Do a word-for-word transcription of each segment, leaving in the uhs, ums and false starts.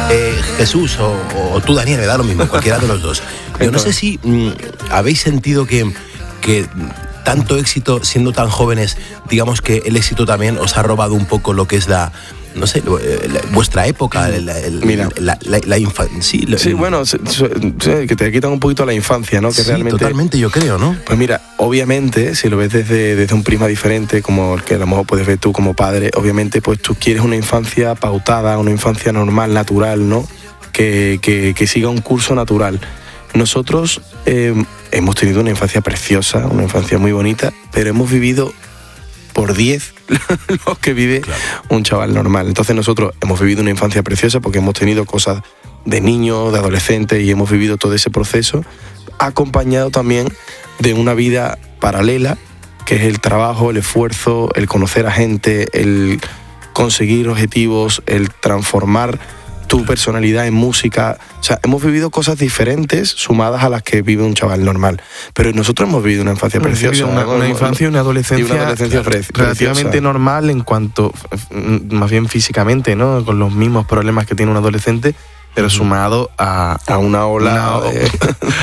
Eh, Jesús o, o tú, Daniel, me da lo mismo, cualquiera de los dos. Yo no sé si mm, habéis sentido que, que tanto éxito, siendo tan jóvenes, digamos que el éxito también os ha robado un poco lo que es la... no sé, la, vuestra época, el, el, Mira, la, la, la infancia. Sí, sí, bueno, se, se, que te quitan un poquito la infancia, ¿no? Que sí, realmente, totalmente, yo creo, ¿no? Pues mira, obviamente, si lo ves desde, desde un prisma diferente, como el que a lo mejor puedes ver tú como padre, obviamente, pues tú quieres una infancia pautada, una infancia normal, natural, ¿no? Que, que, que siga un curso natural. Nosotros eh, hemos tenido una infancia preciosa, una infancia muy bonita, pero hemos vivido por diez lo que vive claro. un chaval normal. Entonces nosotros hemos vivido una infancia preciosa porque hemos tenido cosas de niños, de adolescentes y hemos vivido todo ese proceso acompañado también de una vida paralela que es el trabajo, el esfuerzo, el conocer a gente, el conseguir objetivos, el transformar tu personalidad en música. O sea, hemos vivido cosas diferentes sumadas a las que vive un chaval normal. Pero nosotros hemos vivido una infancia hemos preciosa. Una, una infancia y una adolescencia, y una adolescencia claro, relativamente preciosa. normal en cuanto, más bien físicamente, ¿no? Con los mismos problemas que tiene un adolescente, pero uh-huh. sumado a, a una ola una, de,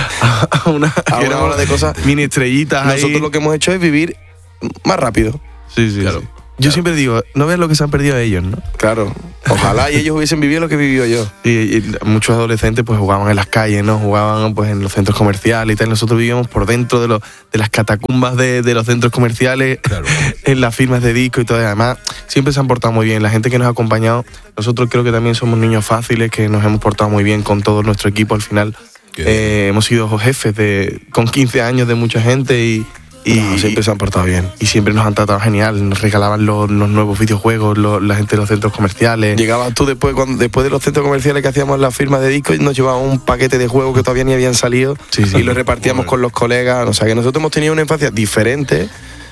a una, a una ola de cosas. Mini estrellitas. Nosotros ahí. Lo que hemos hecho es vivir más rápido. Sí, sí, claro. sí. Yo claro. siempre digo, no veas lo que se han perdido ellos, ¿no? Claro, ojalá y ellos hubiesen vivido lo que vivió yo. Y, y muchos adolescentes pues jugaban en las calles, ¿no? Jugaban pues en los centros comerciales y tal. Nosotros vivíamos por dentro de, los, de las catacumbas de, de los centros comerciales, claro. en las firmas de disco y todo. Además, siempre se han portado muy bien. La gente que nos ha acompañado, nosotros creo que también somos niños fáciles, que nos hemos portado muy bien con todo nuestro equipo al final. Eh, hemos sido jefes de, con quince años de mucha gente y... Y no, siempre se han portado bien. Y siempre nos han tratado genial. Nos regalaban los, los nuevos videojuegos, los, la gente de los centros comerciales. Llegabas tú después cuando, después de los centros comerciales que hacíamos las firmas de discos y nos llevaban un paquete de juegos que todavía ni habían salido sí, sí, y lo repartíamos bueno. con los colegas. O sea que nosotros hemos tenido una infancia diferente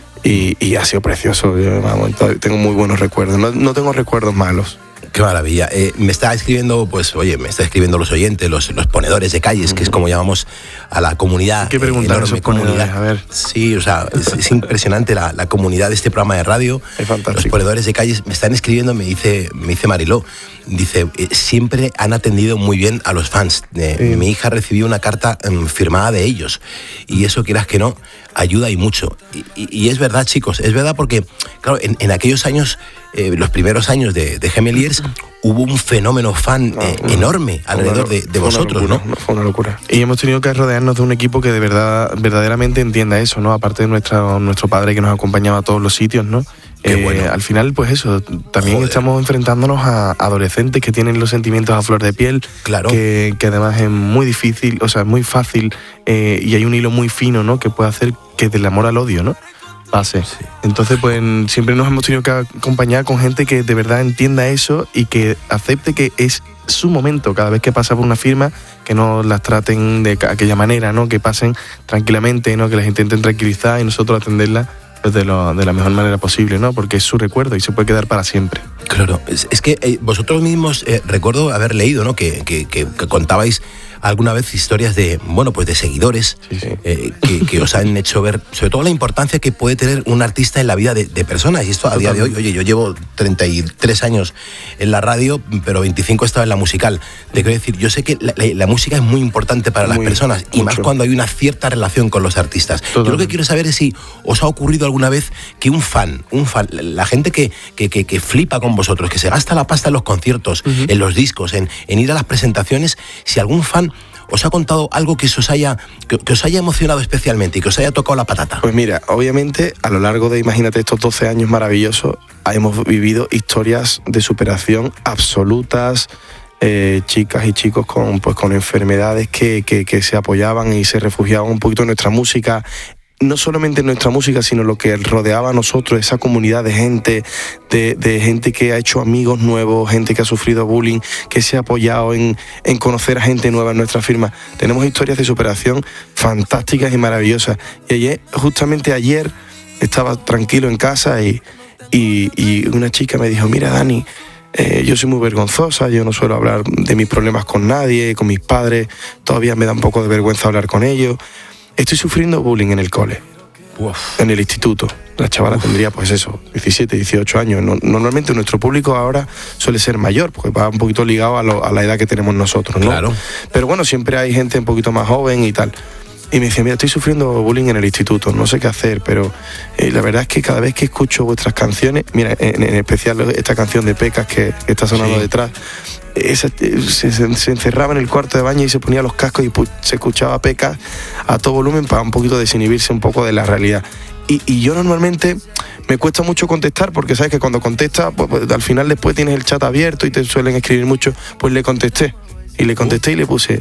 y, y ha sido precioso. Yo, vamos, tengo muy buenos recuerdos. No, no tengo recuerdos malos. Qué maravilla. Eh, me está escribiendo, pues, oye, me está escribiendo los oyentes, los, los ponedores de calles, uh-huh. que es como llamamos a la comunidad. Hay que preguntar enorme a esos comunidad. A ver. Sí, o sea, es, es impresionante la, la comunidad de este programa de radio. Es fantástico. Los ponedores de calles me están escribiendo, me dice, me dice Mariló, dice, eh, siempre han atendido muy bien a los fans. Eh, sí. Mi hija recibió una carta um, firmada de ellos y eso, quieras que no, ayuda y mucho. Y, y, y es verdad, chicos, es verdad porque, claro, en, en aquellos años, eh, los primeros años de, de Gemeliers, hubo un fenómeno fan no, eh, no, enorme alrededor de, de vosotros, locura, ¿no? ¿no? Fue una locura. Y hemos tenido que rodearnos de un equipo que de verdad, verdaderamente entienda eso, ¿no? Aparte de nuestra, nuestro padre que nos acompañaba a todos los sitios, ¿no? Eh, bueno. Al final, pues eso, también Joder. estamos enfrentándonos a adolescentes que tienen los sentimientos a flor de piel, claro. que, que además es muy difícil, o sea, es muy fácil eh, y hay un hilo muy fino, ¿no? Que puede hacer que del amor al odio, ¿no? Pase. Sí. Entonces, pues siempre nos hemos tenido que acompañar con gente que de verdad entienda eso y que acepte que es su momento cada vez que pasa por una firma, que no las traten de aquella manera, ¿no? Que pasen tranquilamente, ¿no? Que las intenten tranquilizar y nosotros atenderlas de, lo, de la mejor manera posible, ¿no? Porque es su recuerdo y se puede quedar para siempre. Claro, es, es que eh, vosotros mismos, eh, recuerdo haber leído, ¿no? Que, que, que, que contabais alguna vez historias de, bueno, pues de seguidores sí, sí. Eh, que, que os han hecho ver, sobre todo la importancia que puede tener un artista en la vida de, de personas. Y esto a día de hoy, oye, yo llevo treinta y tres años en la radio, pero veinticinco he estado en la musical. Te quiero decir, yo sé que la, la, la música es muy importante para muy, las personas y mucho. Más cuando hay una cierta relación con los artistas. Todo. Yo lo que quiero saber es si os ha ocurrido alguna vez que un fan, un fan, la gente que, que, que, que flipa con vosotros, que se gasta la pasta en los conciertos, uh-huh. en los discos, en, en ir a las presentaciones, si algún fan ¿os ha contado algo que os haya que, que os haya emocionado especialmente y que os haya tocado la patata? Pues mira, obviamente a lo largo de, imagínate, estos doce años maravillosos, hemos vivido historias de superación absolutas, eh, chicas y chicos con, pues, con enfermedades que, que, que se apoyaban y se refugiaban un poquito en nuestra música. No solamente en nuestra música, sino lo que rodeaba a nosotros, esa comunidad de gente, de, de gente que ha hecho amigos nuevos, gente que ha sufrido bullying, que se ha apoyado en, en conocer a gente nueva en nuestra firma. Tenemos historias de superación fantásticas y maravillosas. Y ayer, justamente ayer estaba tranquilo en casa y, y, y una chica me dijo, mira, Dani, eh, yo soy muy vergonzosa, yo no suelo hablar de mis problemas con nadie, con mis padres, todavía me da un poco de vergüenza hablar con ellos. Estoy sufriendo bullying en el cole. Uf. En el instituto. La chavala Uf. tendría, pues eso, diecisiete, dieciocho años. No, normalmente nuestro público ahora suele ser mayor, porque va un poquito ligado a, lo, a la edad que tenemos nosotros, ¿no? Claro. Pero bueno, siempre hay gente un poquito más joven y tal. Y me decía, mira, estoy sufriendo bullying en el instituto, no sé qué hacer, pero eh, la verdad es que cada vez que escucho vuestras canciones, mira, en, en especial esta canción de Pecas que, que está sonando sí. detrás, esa, se, se encerraba en el cuarto de baño y se ponía los cascos y pu- se escuchaba Pecas a todo volumen para un poquito desinhibirse un poco de la realidad. Y, y yo normalmente me cuesta mucho contestar porque sabes que cuando contestas, pues, pues, al final después tienes el chat abierto y te suelen escribir mucho, pues le contesté. Y le contesté y le puse,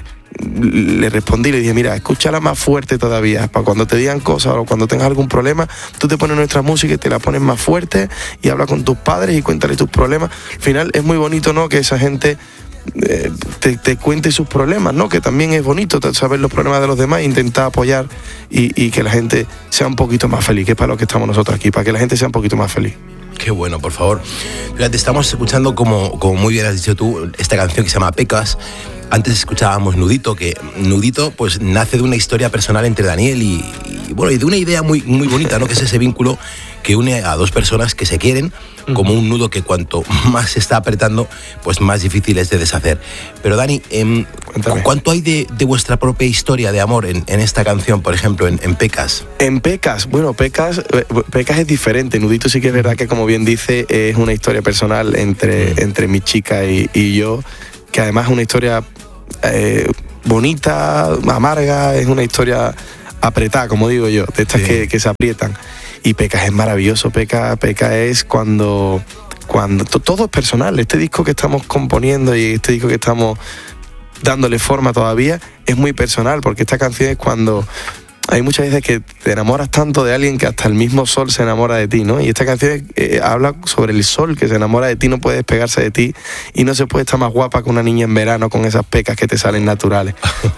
le respondí, le dije, mira, escúchala más fuerte todavía, para cuando te digan cosas o cuando tengas algún problema, tú te pones nuestra música y te la pones más fuerte y habla con tus padres y cuéntale tus problemas. Al final es muy bonito, ¿no?, que esa gente eh, te, te cuente sus problemas, ¿no?, que también es bonito saber los problemas de los demás e intentar apoyar y, y que la gente sea un poquito más feliz, que es para lo que estamos nosotros aquí, para que la gente sea un poquito más feliz. Qué bueno, por favor. Fíjate, estamos escuchando, como, como muy bien has dicho tú, esta canción que se llama Pecas. Antes escuchábamos Nudito, que Nudito pues nace de una historia personal entre Daniel y, y bueno, y de una idea muy, muy bonita, ¿no?, que es ese vínculo que une a dos personas que se quieren, como un nudo que cuanto más se está apretando, pues más difícil es de deshacer. Pero Dani, eh, ¿cuánto hay de, de vuestra propia historia de amor en, en esta canción, por ejemplo, en, en Pecas? En Pecas, bueno, Pecas, Pecas es diferente. Nudito sí que es verdad que, como bien dice, es una historia personal entre, mm. entre mi chica y, y yo, que además es una historia eh, bonita, amarga, es una historia apretada, como digo yo, de estas sí. que, que se aprietan. Y Pecas es maravilloso. Pecas, Pecas es cuando, cuando todo es personal. Este disco que estamos componiendo y este disco que estamos dándole forma todavía es muy personal, porque esta canción es cuando hay muchas veces que te enamoras tanto de alguien que hasta el mismo sol se enamora de ti, ¿no? Y esta canción eh, habla sobre el sol que se enamora de ti, no puede despegarse de ti y no se puede estar más guapa que una niña en verano con esas pecas que te salen naturales.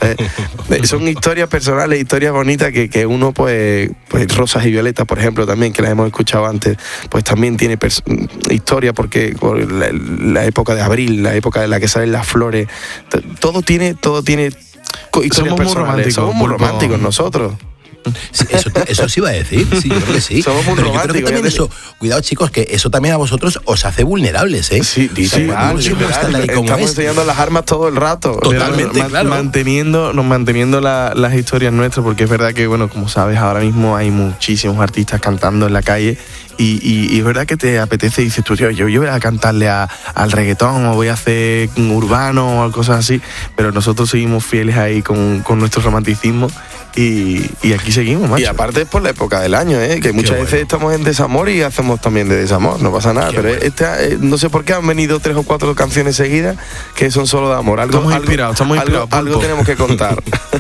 Eh, son historias personales, historias bonitas que, que uno, pues, pues, Rosas y Violetas, por ejemplo, también, que las hemos escuchado antes, pues también tiene pers- historia porque por la, la época de abril, la época de la que salen las flores, t- todo tiene, todo tiene somos muy románticos, somos muy románticos nosotros. Sí, eso, eso sí iba a decir, sí, yo creo que sí. Somos muy Pero románticos. Yo creo que también eso, cuidado chicos, que eso también a vosotros os hace vulnerables, ¿eh? Sí, sí, sí, claro, sí, claro. Estamos es. enseñando las armas todo el rato. Totalmente, Pero, claro. Manteniendo, nos manteniendo la, las historias nuestras, porque es verdad que, bueno, como sabes, ahora mismo hay muchísimos artistas cantando en la calle. Y, y, y es verdad que te apetece y dices tú, yo, yo voy a cantarle a, al reggaetón o voy a hacer urbano o cosas así, pero nosotros seguimos fieles ahí con, con nuestro romanticismo y, y aquí seguimos, macho. Y aparte es por la época del año, ¿eh? Que muchas Qué veces bueno. estamos en desamor y hacemos también de desamor, no pasa nada. Qué pero bueno. este, eh, no sé por qué han venido tres o cuatro canciones seguidas que son solo de amor. Algo, estamos algo, inspirados, estamos inspirados. Algo, algo tenemos que contar.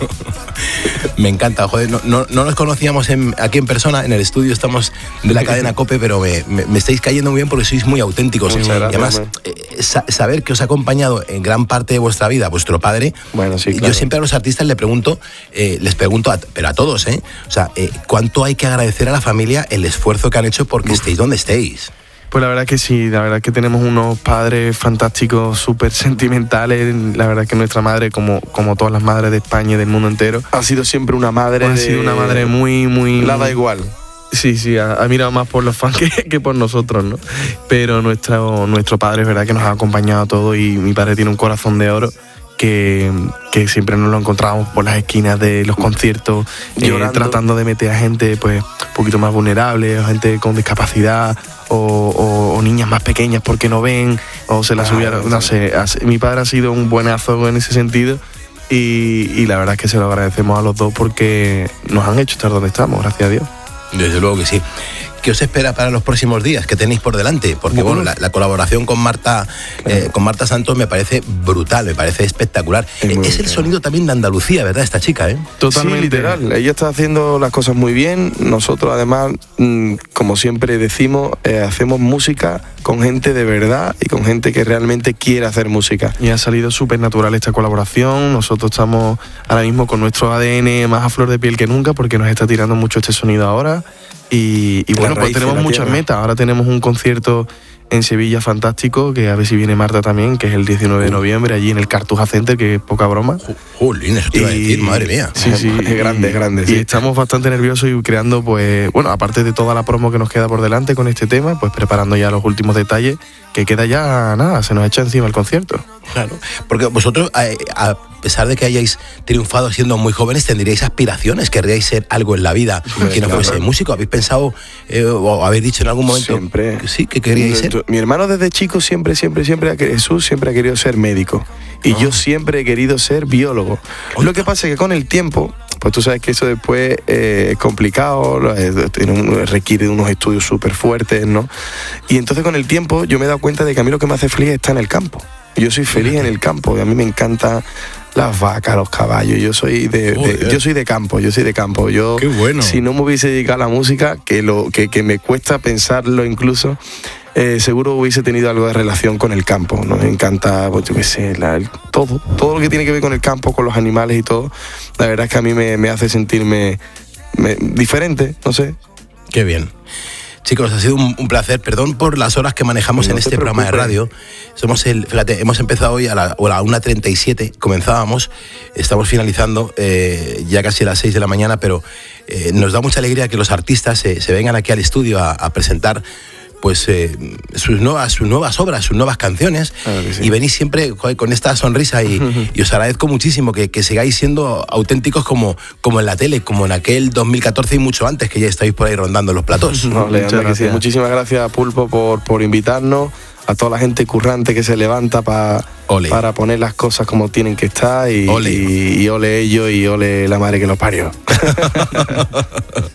Me encanta, joder, no, no, no nos conocíamos en, aquí en persona, en el estudio estamos de la cadena COPE, pero me, me, me estáis cayendo muy bien porque sois muy auténticos. Muchas gracias, y además, eh, sa- saber que os ha acompañado en gran parte de vuestra vida vuestro padre, bueno, sí, claro. Yo siempre a los artistas le pregunto, eh, les pregunto, a, pero a todos, ¿eh? O sea, eh, ¿cuánto hay que agradecer a la familia el esfuerzo que han hecho porque Uf. estéis donde estéis? Pues la verdad que sí, la verdad que tenemos unos padres fantásticos, súper sentimentales. La verdad que nuestra madre, como, como todas las madres de España y del mundo entero, ha sido siempre una madre. Ha de... sido una madre muy, muy. La da igual. Sí, sí, ha, ha mirado más por los fans que, que por nosotros, ¿no? Pero nuestro, nuestro padre es verdad que nos ha acompañado a todos y mi padre tiene un corazón de oro. Que, que siempre nos lo encontramos por las esquinas de los conciertos, eh, tratando de meter a gente pues un poquito más vulnerable, o gente con discapacidad, o, o, o niñas más pequeñas porque no ven, o se las subieron, no sé. Mi padre ha sido un buenazo en ese sentido y, y la verdad es que se lo agradecemos a los dos porque nos han hecho estar donde estamos, gracias a Dios. Desde luego que sí. ¿Qué os espera para los próximos días? ¿Qué tenéis por delante? Porque bueno, la, la colaboración con Marta, eh, con Marta Santos me parece brutal, me parece espectacular. Es, es el bien. Sonido también de Andalucía, ¿verdad? Esta chica, ¿eh? Totalmente. Sí, literal. Ella está haciendo las cosas muy bien. Nosotros además, mmm, como siempre decimos, eh, hacemos música con gente de verdad y con gente que realmente quiere hacer música. Y ha salido súper natural esta colaboración. Nosotros estamos ahora mismo con nuestro A D N más a flor de piel que nunca porque nos está tirando mucho este sonido ahora. Y, y bueno, pues tenemos muchas tierra. metas. Ahora tenemos un concierto en Sevilla fantástico, que a ver si viene Marta también, que es el diecinueve de noviembre, allí en el Cartuja Center, que es poca broma. Jolín, eso te iba a decir, madre mía. Sí, sí, es grande, es grande. Y Sí. estamos bastante nerviosos y creando, pues, bueno, aparte de toda la promo que nos queda por delante con este tema, pues preparando ya los últimos detalles, que queda ya, nada, se nos echa encima el concierto. Claro, porque vosotros, a, a pesar de que hayáis triunfado siendo muy jóvenes, tendríais aspiraciones, querríais ser algo en la vida que no claro. fuese músico. ¿Habéis pensado eh, o habéis dicho en algún momento Siempre. que sí, que queríais ser? Mi hermano desde chico siempre, siempre, siempre, ha querido- Jesús siempre ha querido ser médico. Y Ah. yo siempre he querido ser biólogo. Lo que pasa es que con el tiempo, pues tú sabes que eso después eh, es complicado, lo- eh, tiene un- requiere unos estudios súper fuertes, ¿no? Y entonces con el tiempo yo me he dado cuenta de que a mí lo que me hace feliz está en el campo. Yo soy feliz en el campo y a mí me encantan las vacas, los caballos. Yo soy de, de- Joder. yo soy de campo, yo soy de campo. Yo, Qué bueno. si no me hubiese dedicado a la música, que lo que, que me cuesta pensarlo incluso, eh, seguro hubiese tenido algo de relación con el campo, ¿no? Me encanta, pues, yo qué sé, la- el- todo, todo lo que tiene que ver con el campo, con los animales y todo. La verdad es que a mí me, me hace sentirme me- diferente, no sé. Qué bien. Chicos, ha sido un, un placer. Perdón por las horas que manejamos No en te este programa de preocupes. radio. Somos el, fíjate, hemos empezado hoy a la, a la una treinta y siete, comenzábamos, estamos finalizando eh, ya casi a las seis de la mañana, pero eh, nos da mucha alegría que los artistas se, se vengan aquí al estudio a, a presentar pues eh, sus nuevas sus nuevas obras, sus nuevas canciones, Claro que sí. y venís siempre joder, con esta sonrisa y, y os agradezco muchísimo que, que sigáis siendo auténticos como, como en la tele, como en aquel dos mil catorce y mucho antes, que ya estáis por ahí rondando los platós. No, Muchas Leandro, que sí. gracias. Muchísimas gracias, Pulpo, por, por invitarnos, a toda la gente currante que se levanta pa- Ole. para poner las cosas como tienen que estar y, Ole. y, y ole ellos y ole la madre que los parió.